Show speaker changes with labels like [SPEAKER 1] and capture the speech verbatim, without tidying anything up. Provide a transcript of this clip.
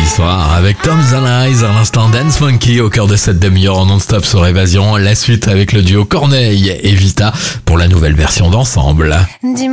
[SPEAKER 1] samedi soir avec Tom's and Eyes, à l'instant Dance Funky au cœur de cette demi-heure en non-stop sur Évasion. La suite avec le duo Corneille et Vita pour la nouvelle version d'Ensemble.
[SPEAKER 2] Dis-moi